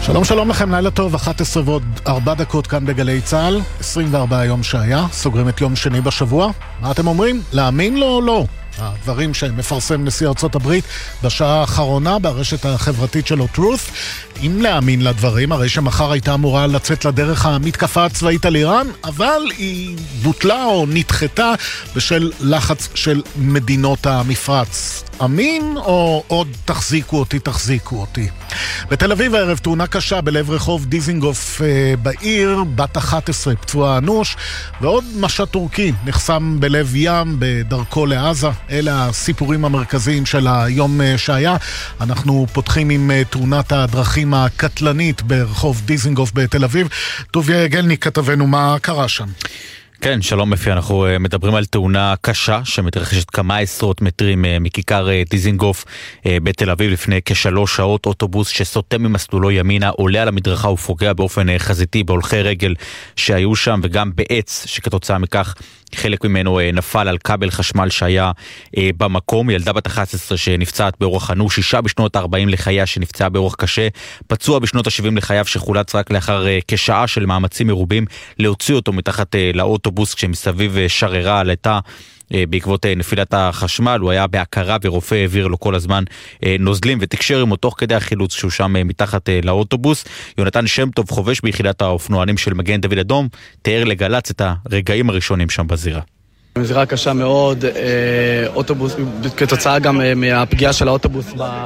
שלום שלום לכם, לילה טוב, 11 ועוד 4 דקות כאן בגלי צהל, 24 יום שהיה, סוגרים את יום שני בשבוע. מה אתם אומרים? להאמין לו או לא? הדברים שמפרסם נשיא ארצות הברית בשעה האחרונה ברשת החברתית שלו Truth. אם להאמין לדברים, הרי שמחר הייתה אמורה לצאת לדרך המתקפה הצבאית על איראן, אבל היא בוטלה או נדחתה בשל לחץ של מדינות המפרץ. אמין או עוד תחזיקו אותי? בתל אביב הערב תאונה קשה בלב רחוב דיזינגוף בעיר, בת 11 פצועה אנוש, ועוד משט טורקי נחסם בלב ים בדרכו לעזה. אלה הסיפורים המרכזיים של היום שהיה. אנחנו פותחים עם תאונת הדרכים הקטלנית ברחוב דיזינגוף בתל אביב. טוביה יגלניק כתבנו, מה קרה שם? כן, שלום אפי, אנחנו מדברים על תאונה קשה שמתרחשת כמה עשרות מטרים מכיכר דיזינגוף בתל אביב. לפני כ3 שעות אוטובוס שסוטה ממסלולו ימינה עולה על המדרכה ופוגע באופן חזיתי בהולכי רגל שהיו שם, וגם בעץ שכתוצאה מכך חלק ממנו נפל על כבל חשמל שהיה במקום. ילדה בת 11 שנפצעת באורח אנוש, אישה בשנות ה-40 לחייה שנפצעה באורח קשה, פצוע בשנות ה-70 לחייו שחולץ רק לאחר כשעה של מאמצים מרובים להוציא אותו מתחת לאוטובוס כשמסביב שררה עלתה בעקבות נפילת החשמל. הוא היה בהכרה ורופא העביר לו כל הזמן נוזלים ותקשר עמו תוך כדי החילוץ שהוא שם מתחת לאוטובוס. יונתן שם טוב, חובש ביחידת האופנוענים של מגן דוד אדום, תיאר לגלץ את הרגעים הראשונים שם בזירה. זירה קשה מאוד, אוטובוס, כתוצאה גם מהפגיעה של האוטובוס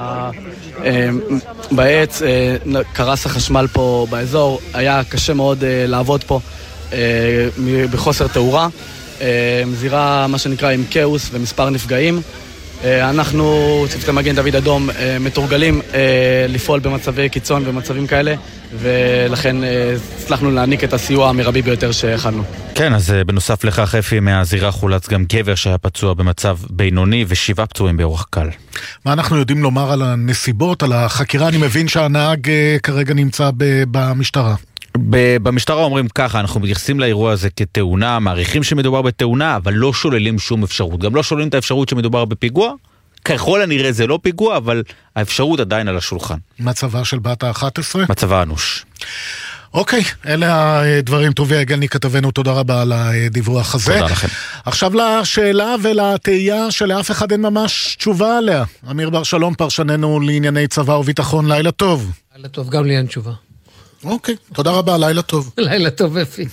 בעץ, קרס החשמל פה באזור, היה קשה מאוד לעבוד פה בחוסר תאורה. זירה מה שנקרא עם כאוס ומספר נפגעים. אנחנו צוותי מגן דוד אדום מתורגלים לפעול במצבי קיצון ומצבים כאלה, ולכן הצלחנו להעניק את הסיוע המרבי ביותר שהכנו. כן, אז בנוסף לכך אפי, מהזירה חולץ גם גבר שהיה פצוע במצב בינוני ו7 פצועים באורח קל. מה אנחנו יודעים לומר על הנסיבות, על החקירה? אני מבין שהנהג כרגע נמצא במשטרה. במשטרה אומרים ככה, אנחנו מתייחסים לאירוע הזה כתאונה, מעריכים שמדובר בתאונה, אבל לא שוללים שום אפשרות. גם לא שוללים את האפשרות שמדובר בפיגוע. ככל הנראה זה לא פיגוע, אבל האפשרות עדיין על השולחן. מצבה של בת ה-11? מצבה אנוש. אוקיי, אלה הדברים. טוביה יגלניק כתבנו, תודה רבה על הדיווח הזה. תודה לכם. עכשיו לשאלה ולתהייה שלאף אחד אין ממש תשובה עליה. אמיר בר שלום, פרשננו לענייני צבא וביטחון, לילה טוב. לילה טוב, גם לי אין תשובה. אוקיי, תודה רבה, לילה טוב. לילה טוב, אפי.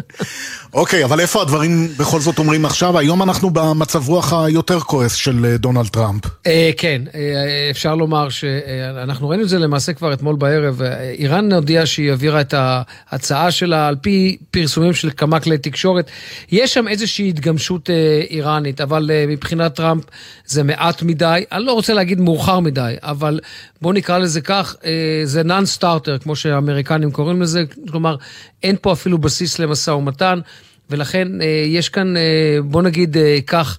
אוקיי, אבל איפה הדברים בכל זאת אומרים עכשיו? היום אנחנו במצב רוח היותר כועס של דונלד טראמפ. כן, אפשר לומר שאנחנו ראינו את זה למעשה כבר אתמול בערב. איראן הודיעה שהיא העבירה את ההצעה שלה על פי פרסומים של כמה כלי תקשורת. יש שם איזושהי התגמשות איראנית, אבל מבחינת טראמפ זה מעט מדי. אני לא רוצה להגיד מאוחר מדי, אבל בוא נקרא לזה כך, זה non-starter, כמו שהאמריקנים קוראים לזה, כלומר, אין פה אפילו בסיס למשא ומתן, ולכן יש כאן, בוא נגיד כך,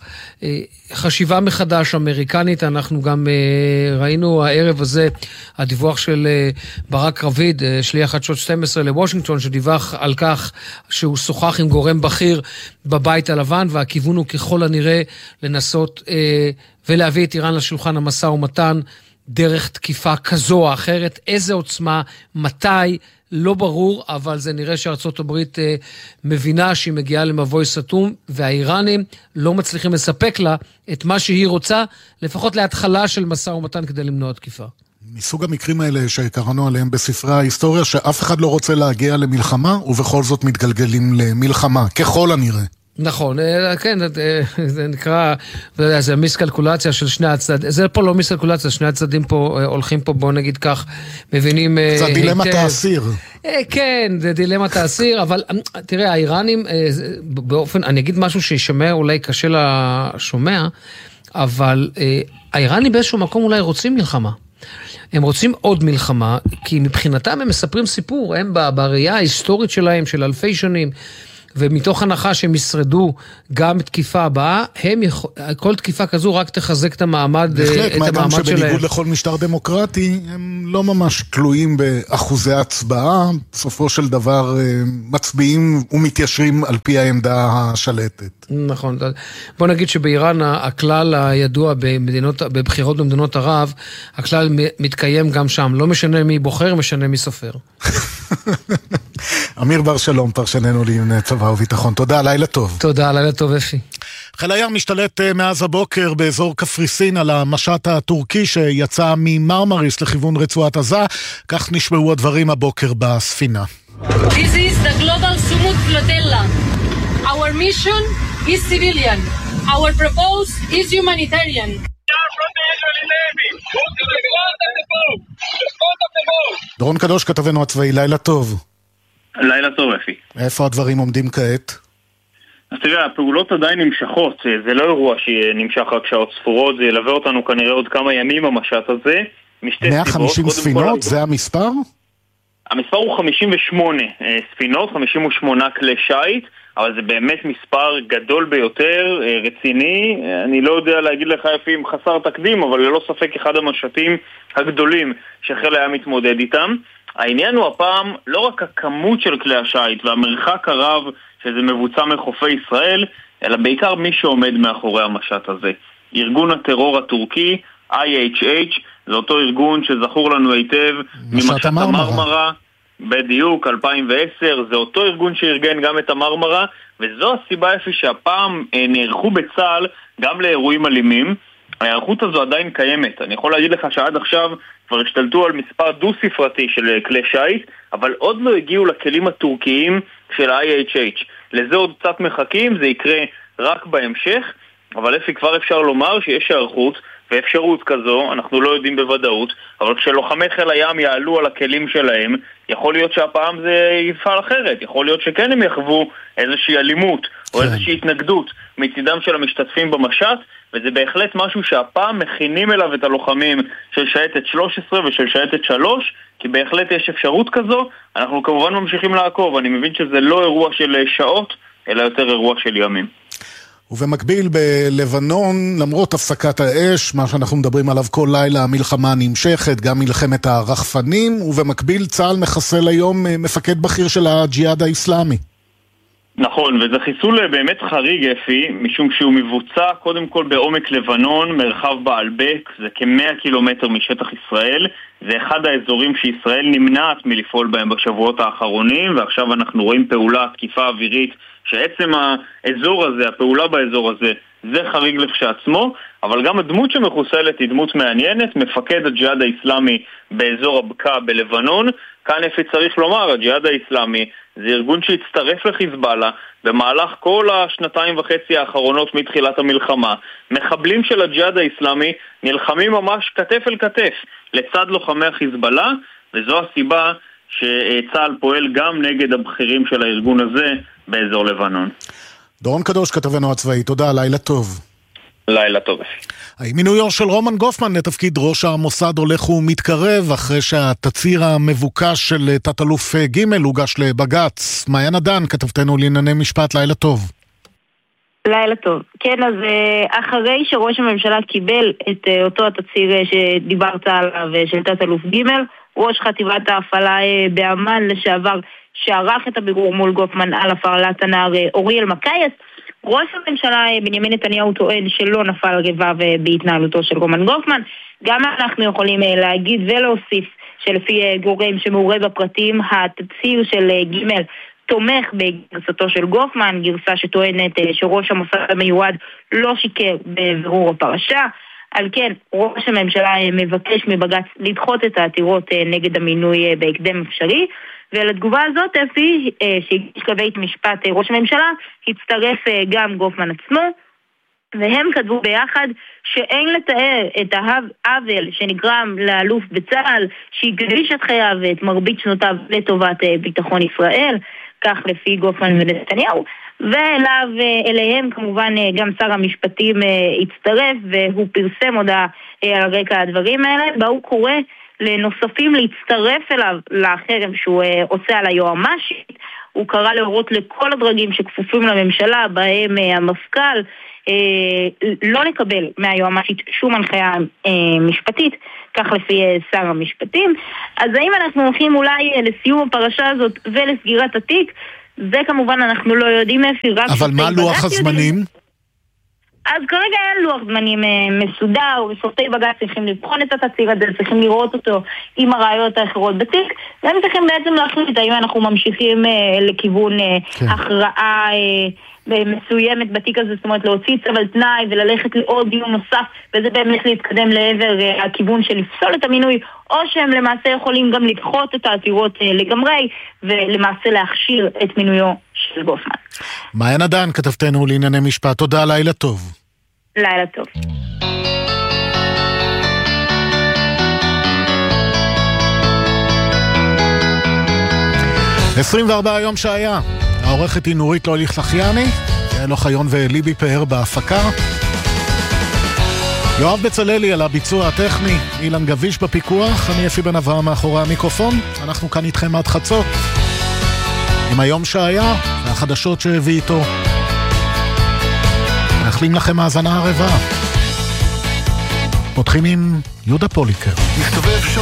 חשיבה מחדש אמריקנית. אנחנו גם ראינו הערב הזה, הדיווח של ברק רביד, שליח חדשות 12 לוושינגטון, שדיווח על כך שהוא שוחח עם גורם בכיר בבית הלבן, והכיוון הוא ככל הנראה לנסות ולהביא את איראן לשולחן המשא ומתן, דרך תקיפה כזו או אחרת. איזה עוצמה, מתי, לא ברור, אבל זה נראה שארצות הברית מבינה שהיא מגיעה למבוי סתום, והאיראנים לא מצליחים לספק לה את מה שהיא רוצה, לפחות להתחלה של משא ומתן כדי למנוע תקיפה. מסוג המקרים האלה שקראנו עליהם בספרי ההיסטוריה, שאף אחד לא רוצה להגיע למלחמה, ובכל זאת מתגלגלים למלחמה, ככל הנראה. נכון, כן, זה נקרא, זה מיסקלקולציה של שני הצדדים, זה פה לא מיסקלקולציה, שני הצדדים פה הולכים פה, בוא נגיד כך, מבינים זה דילמת האסיר. כן, זה דילמת האסיר, אבל תראה, האיראנים, באופן, אני אגיד משהו שישמע אולי קשה לשומע, אבל האיראנים באיזשהו מקום אולי רוצים מלחמה. הם רוצים עוד מלחמה, כי מבחינתם הם מספרים סיפור, הם בראייה ההיסטורית שלהם, של אלפי שנים, ומתוך הנחה שהם ישרדו גם תקיפה הבאה, כל תקיפה כזו רק תחזק את המעמד שלהם. מה גם שלהם. שבניגוד לכל משטר דמוקרטי, הם לא ממש תלויים באחוזי הצבעה, בסופו של דבר מצביעים ומתיישרים על פי העמדה השלטת. נכון. בוא נגיד שבאיראן הכלל הידוע בבחירות במדינות ערב, הכלל מתקיים גם שם, לא משנה מי בוחר, משנה מי סופר. אמיר בר שלום, פרשננו לענייני צבא וביטחון. תודה, לילה טוב. תודה, לילה טוב אפי. חיל הים משתלט מאז הבוקר באזור קפריסין על המשט הטורקי שיצא ממרמריס לכיוון רצועת עזה, כך נשמעו הדברים הבוקר בספינה. This is the Global Sumut Flotilla. Our mission is civilian. Our purpose is humanitarian. דורון קדוש, כתבנו הצבאי, לילה טוב. לילה טוב, אפי. איפה הדברים עומדים כעת? אז תראה, הפעולות עדיין נמשכות, זה לא אירוע שנמשך רק שעות ספורות, זה ילווה אותנו כנראה עוד כמה ימים המשט הזה. 150 ספינות, זה המספר? המספר הוא 58 ספינות, 58 כלי שייט, אבל זה באמת מספר גדול ביותר, רציני. אני לא יודע להגיד לך אפי אם חסר תקדים, אבל ללא ספק אחד המשטים הגדולים שחיל הים מתמודד איתם. העניין הוא הפעם לא רק הכמות של כלי השייט והמרחק הרב שזה מבוצע מחופי ישראל, אלא בעיקר מי שעומד מאחורי המשט הזה. ארגון הטרור הטורקי, IHH, זה אותו ארגון שזכור לנו היטב ממשט המרמרה, בדיוק, 2010, זה אותו ארגון שארגן גם את המרמרה, וזו הסיבה אפי שהפעם נערכו בצה"ל גם לאירועים אלימים. ההיערכות הזו עדיין קיימת. אני יכול להגיד לך שעד עכשיו כבר השתלטו על מספר דו-ספרתי של כלי שייט, אבל עוד לא הגיעו לכלים הטורקיים של ה-IHH. לזה עוד קצת מחכים, זה יקרה רק בהמשך, אבל אפי כבר אפשר לומר שיש היערכות ואפשרות כזו, אנחנו לא יודעים בוודאות, אבל כשלוחמי חיל הים יעלו על הכלים שלהם, יכול להיות שהפעם זה יפעל אחרת, יכול להיות שכן הם יחוו איזושהי אלימות או איזושהי התנגדות מצידם של המשתתפים במשט, וזה בהחלט משהו שהפעם מכינים אליו את הלוחמים של שייטת 13 ושל שייטת 3, כי בהחלט יש אפשרות כזו. אנחנו כמובן ממשיכים לעקוב, אני מבין שזה לא אירוע של שעות, אלא יותר אירוע של ימים. ובמקביל בלבנון, למרות הפסקת האש, מה שאנחנו מדברים עליו כל לילה, המלחמה נמשכת, גם מלחמת הרחפנים, ובמקביל צה"ל מחסל היום מפקד בכיר של הג'יהאד האסלאמי. נכון, וזה חיסול באמת חריג אפי, משום שהוא מבוצע קודם כל בעומק לבנון, מרחב בעלבק, זה כ100 קילומטר משטח ישראל, זה אחד האזורים שישראל נמנעת מלפעול בהם בשבועות האחרונים, ועכשיו אנחנו רואים פעולה, תקיפה אווירית, שעצם האזור הזה, הפעולה באזור הזה, זה חריג לכשעצמו, אבל גם הדמות שמחוסלת היא דמות מעניינת, מפקד הג'יהאד האסלאמי באזור הבקעה בלבנון. כאן אפי צריך לומר, הג'יהאד האסלאמי זה ארגון שהצטרף לחיזבאללה במהלך כל 2.5 האחרונות מתחילת המלחמה. מחבלים של הג'יהאד האסלאמי נלחמים ממש כתף אל כתף לצד לוחמי החיזבאללה, וזו הסיבה שצה"ל פועל גם נגד הבכירים של הארגון הזה באזור לבנון. דורון קדוש, כתבנו הצבאי, תודה, לילה טוב. לילה טוב. מינויו של רומן גופמן לתפקיד ראש המוסד הולך ומתקרב, אחרי שהתצהיר המבוקש של תת-אלוף ג' הוגש לבג"ץ. מעיין עדן, כתבתנו לענייני משפט, לילה טוב. לילה טוב. כן, אז אחרי שראש הממשלה קיבל את אותו התצהיר שדיברת עליו של תת-אלוף ג', ראש חטיבת ההפעלה באמן לשעבר שערך את הבירור מול גופמן על הפעלת הנער אוריאל מקייס, ראש הממשלה בנימין נתניהו טוען שלא נפל רבב בהתנהלותו של רומן גופמן. גם אנחנו יכולים להגיד ולהוסיף שלפי גורם שמעורה בפרטים, התצהיר של ג' תומך בגרסתו של גופמן, גרסה שטוענת שראש המוסד המיועד לא שיקר בבירור הפרשה. על כן, ראש הממשלה מבקש מבג"ץ לדחות את העתירות נגד המינוי בהקדם אפשרי, ולתגובה הזאת, אפי, שהגיש לבית משפט ראש הממשלה, הצטרף גם גופמן עצמו, והם כתבו ביחד שאין לתאר את העוול שנגרם לאלוף בצה"ל, שהקדיש את חייו ואת מרבית שנותיו לטובת ביטחון ישראל, כך לפי גופמן ונתניהו, ואליהם כמובן גם שר המשפטים הצטרף, והוא פרסם הודעה על רקע הדברים האלה, בה הוא קורא לנוספים להצטרף אליו לחרם שהוא עושה על היועמ"שית. הוא קרא להורות לכל הדרגים שכפופים לממשלה, בהם המפכ"ל, לא לקבל מהיועמ"שית שום הנחיה משפטית, כך לפי שר המשפטים. אז האם אנחנו הולכים אולי לסיום הפרשה הזאת ולסגירת התיק? זה כמובן אנחנו לא יודעים אפי, רק... אבל מה לוח הזמנים? אז כרגע אין לוח זמנים מסודר, ושופטי בג"ץ צריכים לבחון את התצהיר הזה, צריכים לראות אותו עם הראיות האחרות בתיק, והם צריכים בעצם להחליט האם אנחנו ממשיכים לכיוון הכרעה מסוימת בתיק הזה, זאת אומרת להוציא צו על תנאי וללכת לעוד דיון נוסף, וזה באמת להתקדם לעבר הכיוון של לפסול את המינוי, או שהם למעשה יכולים גם לדחות את העתירות לגמרי, ולמעשה להכשיר את מינויו של גופמן. מעיין עדן, כתבתנו לענייני משפט, תודה, לילה טוב. לילה טוב. – 24 יום שהיה. העורכת היא נורית לוליך סחיאני, יעל חיון וליבי פאר בהפקה. יואב בצללי על הביצוע הטכני, אילן גביש בפיקוח, אני אפי בן אברהם מאחורי המיקרופון. אנחנו כאן איתכם עד חצות. עם היום שהיה, והחדשות שהביא איתו. מאחלים לכם האזנה ערבה. פותחים עם יהודה פוליקר.